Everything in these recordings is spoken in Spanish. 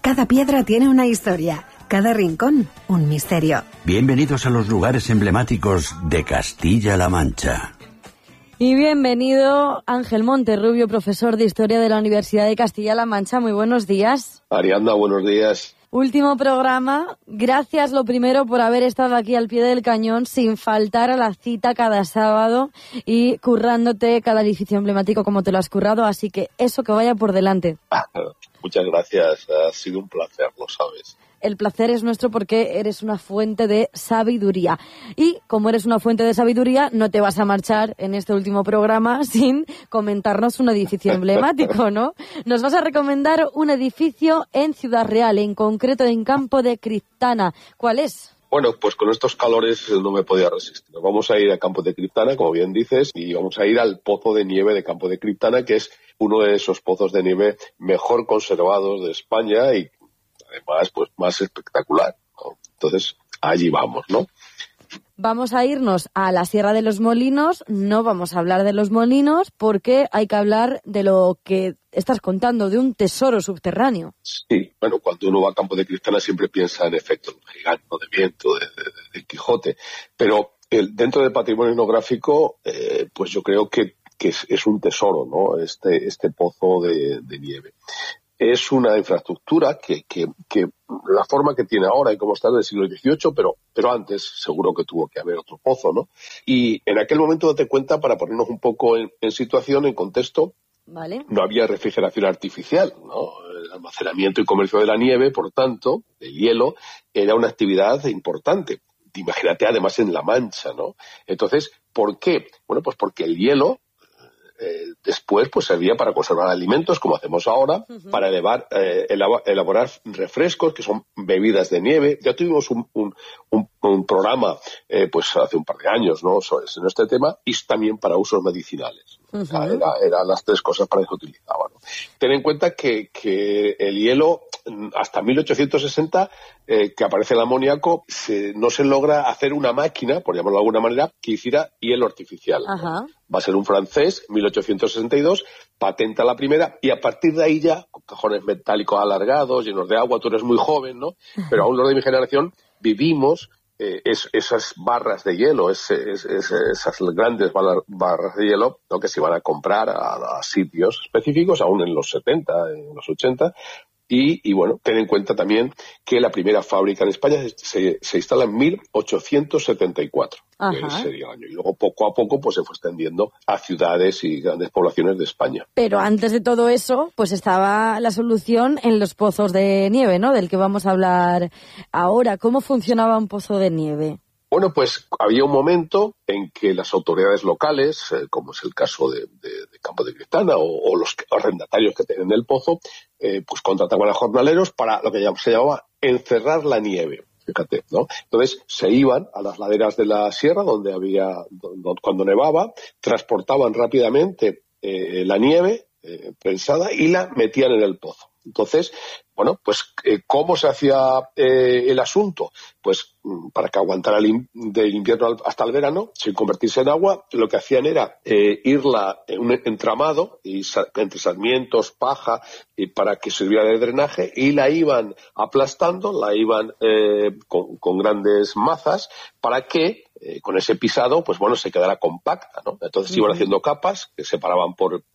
Cada piedra tiene una historia, cada rincón un misterio. Bienvenidos a los lugares emblemáticos de Castilla-La Mancha. Y bienvenido Ángel Monterrubio, profesor de Historia de la Universidad de Castilla-La Mancha. Muy buenos días. Ariadna, buenos días. Último programa. Gracias, lo primero, por haber estado aquí al pie del cañón sin faltar a la cita cada sábado y currándote cada edificio emblemático como te lo has currado. Así que eso, que vaya por delante. Muchas gracias. Ha sido un placer, lo sabes. El placer es nuestro porque eres una fuente de sabiduría. Y como eres una fuente de sabiduría, no te vas a marchar en este último programa sin comentarnos un edificio emblemático, ¿no? Nos vas a recomendar un edificio en Ciudad Real, en concreto en Campo de Criptana. ¿Cuál es? Bueno, pues con estos calores no me podía resistir. Vamos a ir a Campo de Criptana, como bien dices, y vamos a ir al Pozo de Nieve de Campo de Criptana, que es uno de esos pozos de nieve mejor conservados de España y además, pues más espectacular, ¿no? Entonces, allí vamos, ¿no? Vamos a irnos a la Sierra de los Molinos. No vamos a hablar de los molinos porque hay que hablar de lo que estás contando, de un tesoro subterráneo. Sí, bueno, cuando uno va a Campo de Criptana siempre piensa en efecto gigante, de viento, de Quijote, pero dentro del patrimonio etnográfico, pues yo creo que es un tesoro, ¿no? Este pozo de nieve. Es una infraestructura que la forma que tiene ahora y como está del siglo XVIII, pero antes seguro que tuvo que haber otro pozo, ¿no? Y en aquel momento, date cuenta, para ponernos un poco en situación, en contexto, ¿vale? No había refrigeración artificial, ¿no? El almacenamiento y comercio de la nieve, por tanto, del hielo, era una actividad importante. Imagínate, además, en La Mancha, ¿no? Entonces, ¿por qué? Bueno, pues porque el hielo después pues servía para conservar alimentos, como hacemos ahora, para elaborar refrescos, que son bebidas de nieve. Ya tuvimos un programa pues hace un par de años, ¿no?, sobre este tema, y también para usos medicinales. Eran las tres cosas para que se utilizaba, ¿no? Ten en cuenta que el hielo, hasta 1860, que aparece el amoníaco, no se logra hacer una máquina, por llamarlo de alguna manera, que hiciera hielo artificial, ¿no? Va a ser un francés, 1862, patenta la primera, y a partir de ahí ya, con cajones metálicos alargados, llenos de agua. Tú eres muy joven, ¿no? Pero aún los de mi generación vivimos esas barras de hielo, esas grandes barras de hielo, ¿no?, que se iban a comprar a sitios específicos, aún en los 70, en los 80, y bueno, ten en cuenta también que la primera fábrica en España se instala en 1874, que sería el año, y luego poco a poco pues se fue extendiendo a ciudades y grandes poblaciones de España. Pero antes de todo eso, pues estaba la solución en los pozos de nieve, ¿no?, del que vamos a hablar ahora. ¿Cómo funcionaba un pozo de nieve? Bueno, pues había un momento en que las autoridades locales, como es el caso de Campo de Criptana o los arrendatarios que tienen el pozo, pues contrataban a jornaleros para lo que se llamaba encerrar la nieve. Fíjate, ¿no? Entonces se iban a las laderas de la sierra cuando nevaba, transportaban rápidamente la nieve prensada y la metían en el pozo. Entonces, bueno, pues ¿cómo se hacía el asunto? Pues para que aguantara del invierno hasta el verano, sin convertirse en agua, lo que hacían era irla en un entramado y entre sarmientos, paja, y para que sirviera de drenaje, y la iban aplastando, la iban con grandes mazas, para que con ese pisado, pues bueno, se quedara compacta, ¿no? Entonces iban haciendo capas que separaban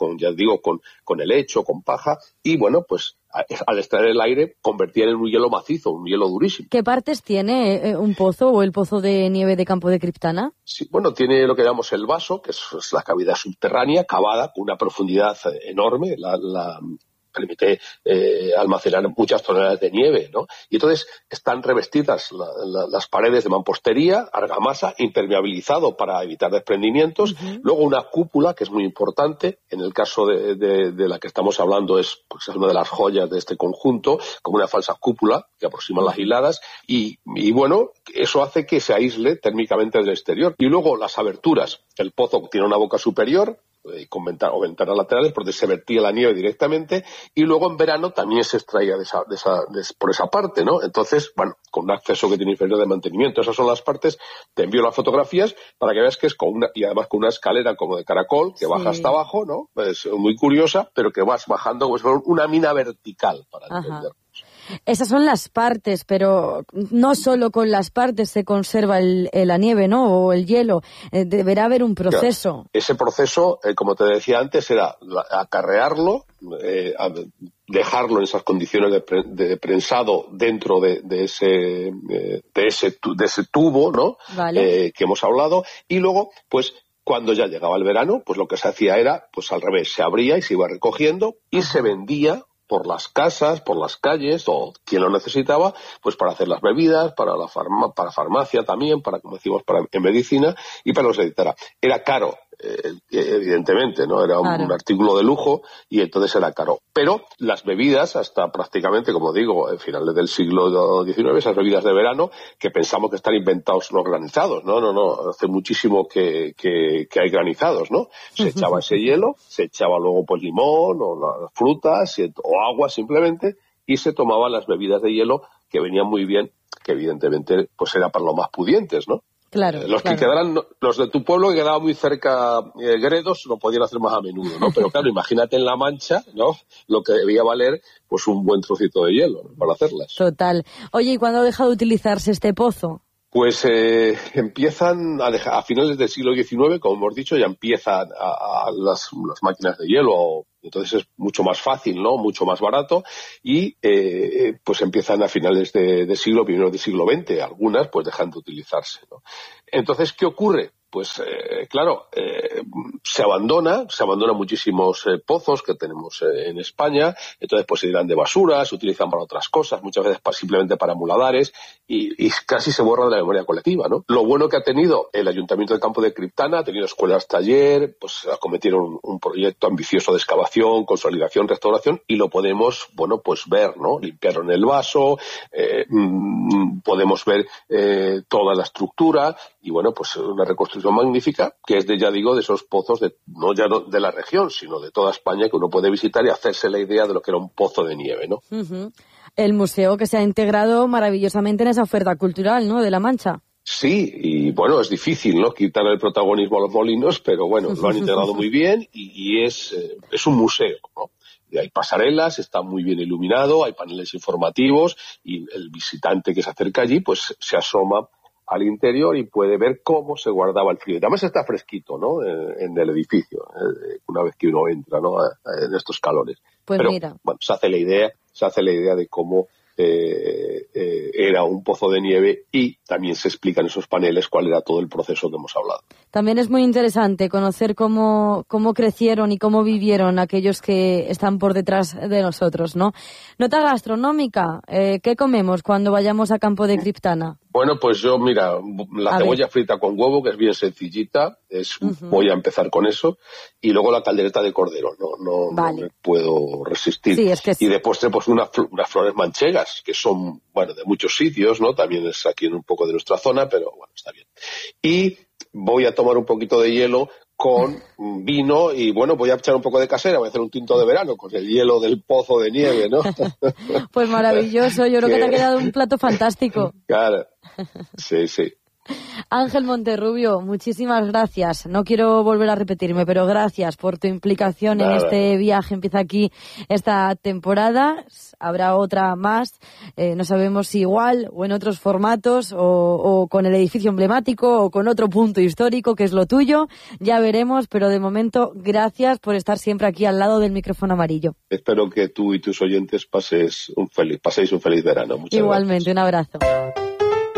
con helecho, con paja, y bueno, pues al extraer el aire convertían en un hielo macizo, un hielo durísimo. ¿Qué partes tiene un pozo o el pozo de nieve de Campo de Criptana? Sí, bueno, tiene lo que llamamos el vaso, que es la cavidad subterránea, cavada con una profundidad enorme, permite almacenar muchas toneladas de nieve, ¿no? Y entonces están revestidas las paredes de mampostería, argamasa, impermeabilizado para evitar desprendimientos. Luego una cúpula, que es muy importante. En el caso de la que estamos hablando es una de las joyas de este conjunto, como una falsa cúpula que aproxima las hiladas. Y bueno, eso hace que se aísle térmicamente del exterior. Y luego las aberturas. El pozo tiene una boca superior, con ventanas laterales, porque se vertía la nieve directamente, y luego en verano también se extraía por esa parte, ¿no? Entonces, bueno, con un acceso que tiene inferior de mantenimiento. Esas son las partes. Te envío las fotografías para que veas que es y además con una escalera como de caracol que baja hasta abajo, ¿no? Es muy curiosa, pero que vas bajando como si fuera una mina vertical, para entenderlo. Esas son las partes, pero no solo con las partes se conserva la nieve, ¿no? O el hielo. Deberá haber un proceso. Claro. Ese proceso, como te decía antes, era acarrearlo, dejarlo en esas condiciones de prensado dentro de ese tubo, ¿no? Vale. Que hemos hablado, y luego, pues, cuando ya llegaba el verano, pues lo que se hacía era, pues al revés, se abría y se iba recogiendo y se vendía por las casas, por las calles, o quien lo necesitaba, pues para hacer las bebidas, para para farmacia también, para, como decimos, en medicina y para los editara. Era caro, evidentemente, ¿no? Era un artículo de lujo y entonces era caro. Pero las bebidas, hasta prácticamente, como digo, a finales del siglo XIX, esas bebidas de verano, que pensamos que están inventados los granizados, no, hace muchísimo que hay granizados, ¿no? Se echaba ese hielo, se echaba luego pues limón o las frutas o agua simplemente, y se tomaban las bebidas de hielo que venían muy bien, que evidentemente pues era para los más pudientes, ¿no? Claro, que quedaran, los de tu pueblo que quedaban muy cerca, Gredos, lo podían hacer más a menudo, ¿no? Pero claro, imagínate en La Mancha, ¿no? Lo que debía valer, pues un buen trocito de hielo, ¿no? Para hacerlas. Total. Oye, ¿y cuándo deja de utilizarse este pozo? Pues empiezan a finales del siglo XIX, como hemos dicho, ya empiezan las máquinas de hielo, entonces es mucho más fácil, ¿no? Mucho más barato, y pues empiezan a finales de siglo, primeros del siglo XX, algunas pues dejan de utilizarse, ¿no? Entonces, ¿qué ocurre? Pues claro, se abandonan muchísimos pozos que tenemos en España, entonces pues se dirán de basura, se utilizan para otras cosas, muchas veces simplemente para muladares, y casi se borran de la memoria colectiva, ¿no? Lo bueno que ha tenido el Ayuntamiento del Campo de Criptana, ha tenido escuelas taller, pues acometieron un proyecto ambicioso de excavación, consolidación, restauración, y lo podemos, bueno, pues ver, ¿no? Limpiaron el vaso, podemos ver toda la estructura, y bueno, pues una reconstrucción magnífica, que es ya digo, de esos pozos no de la región, sino de toda España, que uno puede visitar y hacerse la idea de lo que era un pozo de nieve, ¿no? Uh-huh. El museo que se ha integrado maravillosamente en esa oferta cultural, ¿no?, de La Mancha. Sí, y bueno, es difícil, ¿no?, quitar el protagonismo a los molinos, pero bueno, lo han integrado muy bien y es un museo, ¿no? Y hay pasarelas, está muy bien iluminado, hay paneles informativos y el visitante que se acerca allí pues se asoma al interior y puede ver cómo se guardaba el frío. Además está fresquito, ¿no?, en el edificio, una vez que uno entra, ¿no?, en estos calores. Pues pero, mira. Bueno, se hace la idea de cómo era un pozo de nieve, y también se explica en esos paneles cuál era todo el proceso que hemos hablado. También es muy interesante conocer cómo crecieron y cómo vivieron aquellos que están por detrás de nosotros, ¿no? Nota gastronómica, ¿qué comemos cuando vayamos a Campo de Criptana? Bueno, pues yo, mira, la cebolla frita con huevo, que es bien sencillita, voy a empezar con eso, y luego la caldereta de cordero, no me puedo resistir. Sí, es que y de postre, pues unas flores manchegas, que son, bueno, de muchos sitios, ¿no? También es aquí en un poco de nuestra zona, pero bueno, está bien. Y voy a tomar un poquito de hielo con vino y, bueno, voy a echar un poco de casera, voy a hacer un tinto de verano con el hielo del pozo de nieve, ¿no? Pues maravilloso, yo creo que te ha quedado un plato fantástico. Claro, sí. Ángel Monterrubio, muchísimas gracias. No quiero volver a repetirme, pero gracias por tu implicación en este viaje. Empieza aquí esta temporada, habrá otra más, no sabemos si igual o en otros formatos o con el edificio emblemático o con otro punto histórico que es lo tuyo. Ya veremos, pero de momento gracias por estar siempre aquí al lado del micrófono amarillo. Espero que tú y tus oyentes paséis un feliz verano. Muchas Igualmente, gracias. Un abrazo.